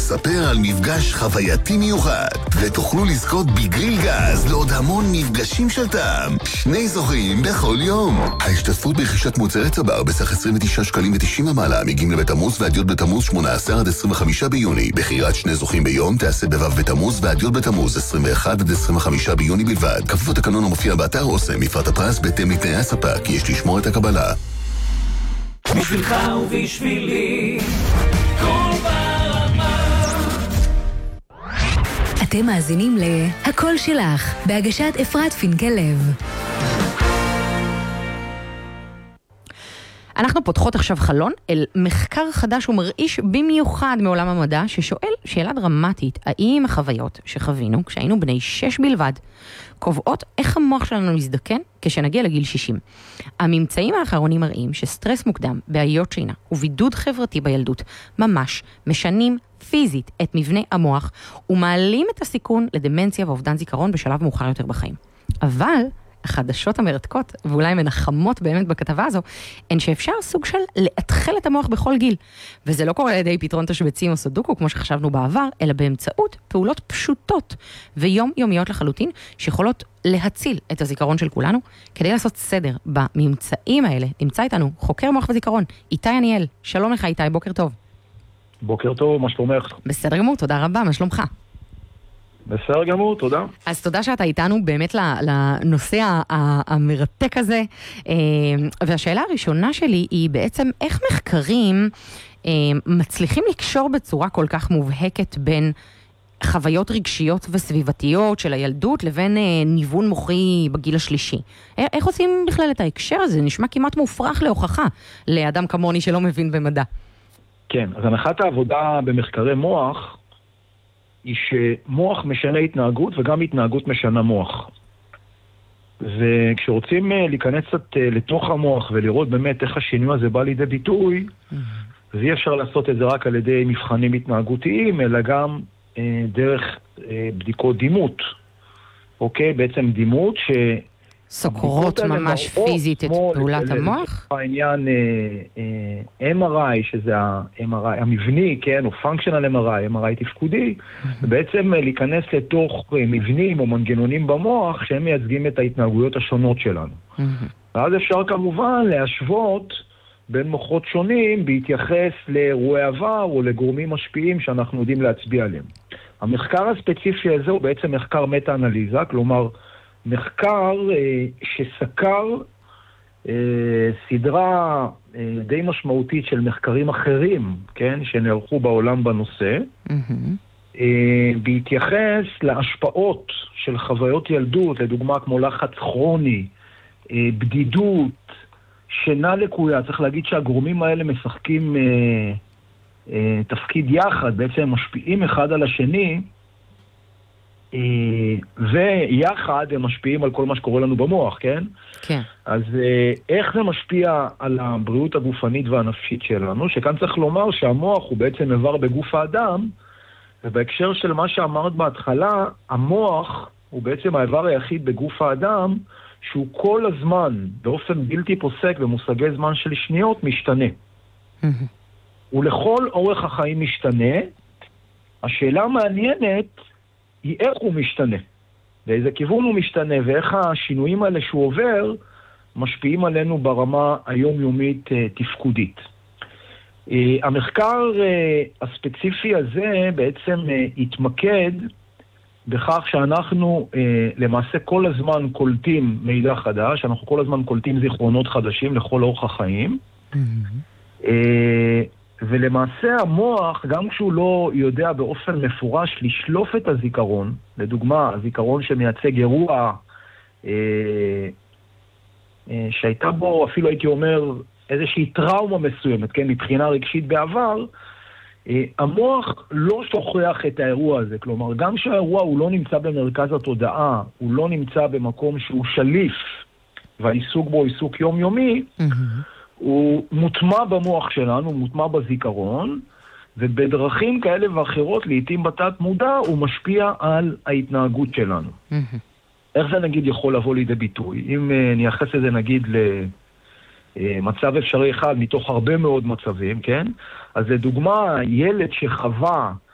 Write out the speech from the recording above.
נספר על מפגש חווייתי מיוחד, ותוכלו לזכות בגריל גז לעוד המון מפגשים של טעם. 2 זוכים בכל יום. ההשתתפות ברכישת מוצרי צבר בסך 29 שקלים ו90 מעלה מגיעים לבית תמוז ועד י' בתמוז 18 עד 25 ביוני. בחירת 2 זוכים ביום תעשה בו' בתמוז ועד י' בתמוז 21 עד 25 ביוני בלבד. כפוף לתקנון המופיע באתר אוסם, מפרט הפרס בהתאם לתנאי הספק, יש לשמור את הקבלה. בשבילך ובשבילי כל ברמה. אתם מאזינים ל"הכל שלך" בהגשת אפרת פינקלב. אנחנו פותחות עכשיו חלון אל מחקר חדש ומרעיש במיוחד מעולם המדע, ששואל שאלה דרמטית: האם החוויות שחווינו כשהיינו בני 6 בלבד קובעות איך המוח שלנו מזדקן כשנגיע לגיל 60? הממצאים האחרונים מראים שסטרס מוקדם, בעיות שינה ובידוד חברתי בילדות ממש משנים פיזית את מבנה המוח ומעלים את הסיכון לדמנציה ואובדן זיכרון בשלב מאוחר יותר בחיים. אבל החדשות המרתקות, ואולי מנחמות באמת בכתבה הזו, הן שאפשר סוג של להתחל את המוח בכל גיל. וזה לא קורה על ידי פתרון תשבצים או סודוקו, כמו שחשבנו בעבר, אלא באמצעות פעולות פשוטות ויומיומיות לחלוטין, שיכולות להציל את הזיכרון של כולנו. כדי לעשות סדר בממצאים האלה, נמצא איתנו חוקר מוח וזיכרון, איתי עניאל. שלום לך איתי, בוקר טוב. בוקר טוב, מה שלומך? בסדר גמור, תודה רבה, מה שלומך? בסדר גמור, תודה. אז תודה שאתה איתנו באמת לנושא המרתק הזה. והשאלה הראשונה שלי היא בעצם איך מחקרים מצליחים לקשור בצורה כל כך מובהקת בין חוויות רגשיות וסביבתיות של הילדות לבין ניוון מוחי בגיל השלישי. איך עושים בכלל את ההקשר הזה? נשמע כמעט מופרך להוכחה לאדם כמוני שלא מבין במדע. כן, אז הנחת העבודה במחקרי מוח היא שמוח משנה התנהגות וגם התנהגות משנה מוח. וכשרוצים להיכנס קצת לתוך המוח ולראות באמת איך השינוי הזה בא לידי ביטוי, אז אי אפשר לעשות את זה רק על ידי מבחנים התנהגותיים, אלא גם דרך בדיקות דימות. אוקיי? בעצם דימות סוקרות ממש פיזית את פעולת המוח? העניין MRI, שזה ה-MRI המבני, כן, או functional MRI תפקודי, ובעצם להיכנס לתוך מבנים או מנגנונים במוח שהם מייצגים את ההתנהגויות השונות שלנו. ואז אפשר כמובן להשוות בין מוחות שונים בהתייחס לאירועי עבר או לגורמים משפיעים שאנחנו יודעים להצביע עליהם. המחקר הספציפי הזה הוא בעצם מחקר מטה-אנליזה, כלומר מחקר שסקר סדרה די משמעותית של מחקרים אחרים, כן, שנערכו בעולם בנושא, בהתייחס להשפעות של חוויות ילדות, לדוגמה כמו לחץ כרוני, בדידות, שינה לקויה. צריך להגיד שהגורמים האלה משחקים תפקיד יחד, בעצם משפיעים אחד על השני, ויחד הם משפיעים על כל מה שקורה לנו במוח, כן? כן. אז איך זה משפיע על הבריאות הגופנית והנפשית שלנו? שכאן צריך לומר שהמוח הוא בעצם איבר בגוף האדם, ובהקשר של מה שאמרת בהתחלה, המוח הוא בעצם האיבר היחיד בגוף האדם, שהוא כל הזמן, באופן בלתי פוסק במושגי זמן של שניות, משתנה. ולכל אורך החיים משתנה. השאלה המעניינת היא איך הוא משתנה, באיזה כיוון הוא משתנה, ואיך השינויים האלה שהוא עובר משפיעים עלינו ברמה היומיומית תפקודית. המחקר הספציפי הזה בעצם התמקד בכך שאנחנו למעשה כל הזמן קולטים מידע חדש, אנחנו כל הזמן קולטים זיכרונות חדשים לכל אורך החיים, ולמעשה המוח, גם כשהוא לא יודע באופן מפורש לשלוף את הזיכרון, לדוגמה, הזיכרון שמייצג אירוע שהייתה בו, אפילו הייתי אומר, איזושהי טראומה מסוימת, כן, מבחינה רגשית בעבר, המוח לא שוכח את האירוע הזה. כלומר, גם שהאירוע הוא לא נמצא במרכז התודעה, הוא לא נמצא במקום שהוא שליף, והעיסוק בו עיסוק יומיומי, הוא מוטמע במוח שלנו, הוא מוטמע בזיכרון, ובדרכים כאלה ואחרות, לעתים בתת מודע, הוא משפיע על ההתנהגות שלנו. איך זה נגיד יכול לבוא לידי ביטוי? אם נייחס את זה נגיד למצב אפשרי אחד מתוך הרבה מאוד מצבים, כן? אז לדוגמה, ילד שחווה